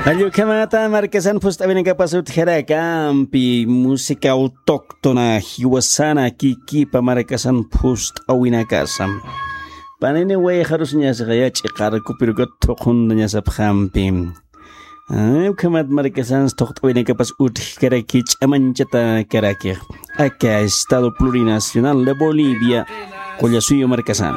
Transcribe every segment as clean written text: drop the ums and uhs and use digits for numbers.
Ayo kamata markesan post abin kapasut campi música autóctona hiwasana kiki pa markesan post awina kasam. Panene way harusnya saya cikar kupirgot tokundnya sab campi. Kamat markesan stok abin kapas ut kerakich amanceta kerakir. Acá Estado Plurinacional de Bolivia, cuya suyo markesan.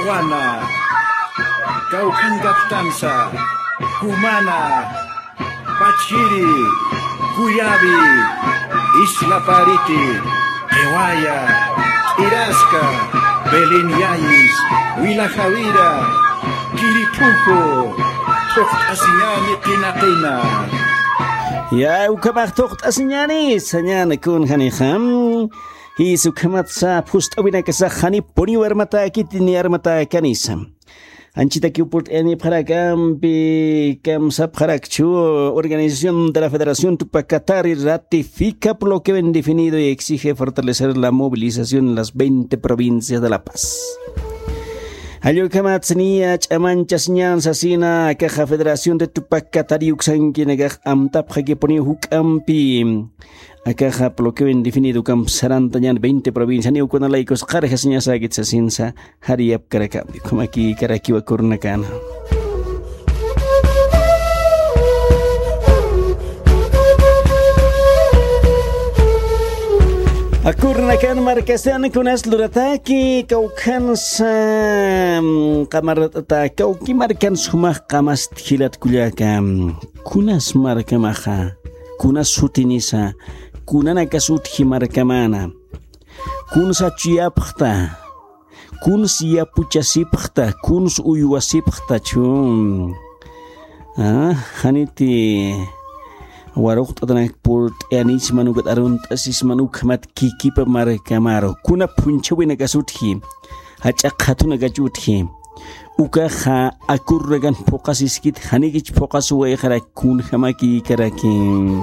Kaukan Gaptansa, Kumana, Pachiri, Cuyabi, Isla Pariti, Ewaya, Irasca, Belén Yáñez, Huila Javira, Quiripuco, Tocht Asiñani Tinaqina. Ya, ukamak tocht asiñani, sañana kun haniham. Hisu kamatsa pust awina kasa hani poni warmata kitini armata kanisam. Anchita que upurt eni para campi camsa parakchu Organización de la Federación Tupacatari ratifica por lo que ven definido y exige fortalecer la movilización en las 20 provincias de La Paz. Ayo kamatsnia chamanchas nyan sasina caja Federación de Tupacatari uxankinegaj amtap que poni hukampi akaja por lo que ven definido cam sarantañan 20 provincias ni ukona laicos qarjas nya sagit sasinsa hariap karakam como aquí karakiwa kurnakan. Akurnakan markasan kunas lurataki kaukan sa kamarata kauki markan sumah kamas khilat kuliakam kunas markamaha kunas sutinisa kunana kasut himarkamana kun sa chiapkhta kun sia puchasipkhta kun uyuasipkhta chum haniti warok tadanak port anis manugat arunt asis manuk mat kiki pamarkamaro kuna punchawina kasuthi hacha khatuna gajuthi uka kha akurragan pokasiskit hanigich pokasuwa khara kun khamaki karakin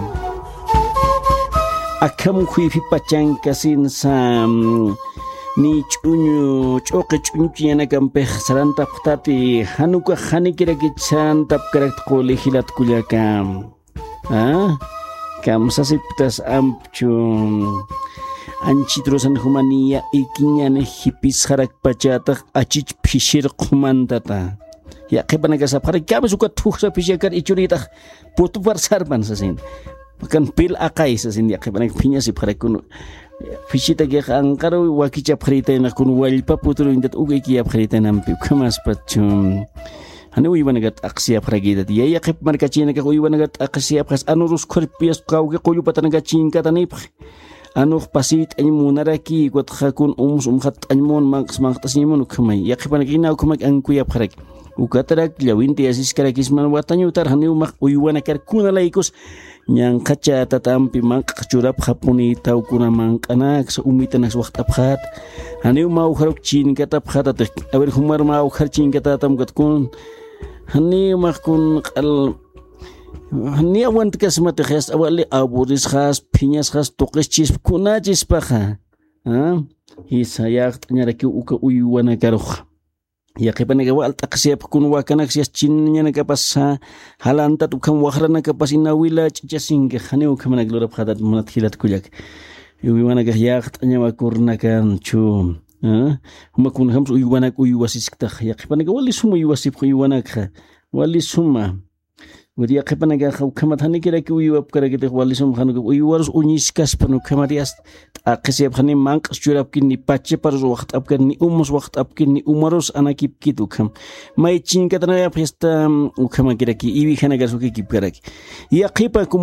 akam khuifi pachang kasin sam ni chunyu choke chunyu yana kampe saranta phtati hanuka khanikira gichan tap karak qoli hilat kulyakam kam sasiptas amchum anchi trosan humania ikinyane hipis harak pachatak achich phishir khumandata ya khebana kasap harak kam suka thuksa phishakar ichurita putu par sarban sasin makan pil akai sasin ya khebana phinya si pharakun phishita ge angkaro wakicha phrita na kun walpa putru indat uge ki phrita nampi khamas pachum anu iwanagat aksiap ragidat ya khep marka china ka iwanagat aksiap khas anurus khorpias kauge qoyu patanaga chinka tanip anu pasit ay munaraki kot khakun khat anmon max tasnimun khamay ya khep marka kumak ang kuya pharak ukatarak lawinti asis karakisman watanyu tar hanu mak iwanakar kuna laikus nyang kacha tatampi mak curap khapuni tau kuna mangkana sa umitanas waqt abkhat hanu mau kharuk chin kata abkhat atik awer humar mau khar chin kata tam gat kun hani makun al hani awan tkas mat khas awali aburis khas phinyas khas toqis chis kuna chis pakha hi sayaq nyaraki uka uyuwana karukh ya kepana gawal taksiap kun wakanak sias chinnya na kapasa halanta tukam wakhrana kapasina wila chasing khani ukamana glorap khadat munat khilat kuljak uyuwana ga yaq tanya wakurna kan chu makun hamsu uyuwana uyuwasis ta ya kepana gawali suma uyuwasip uyuwana kha wali suma wadi kepana ga kamat hani kira ki uyuwap kara kita wali suma khanu uyuwarus uniskas panu kamarias akasiap khani mank curap kin ni pache par waqt apkan ni umus waqt apkin ni umarus anakip kitu kham mai chin katana ya festa ukama kira ki iwi khana ga suki kip kara ki ya khipa